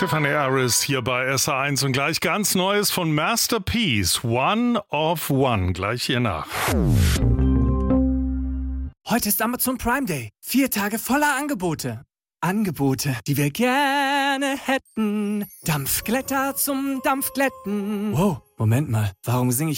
Tiffany Harris hier bei SA1 und gleich ganz Neues von Masterpiece, One of One, gleich hier nach. Heute ist Amazon Prime Day. 4 Tage voller Angebote. Angebote, die wir gerne hätten. Dampfglätter zum Dampfglätten. Wow, Moment mal, warum singe ich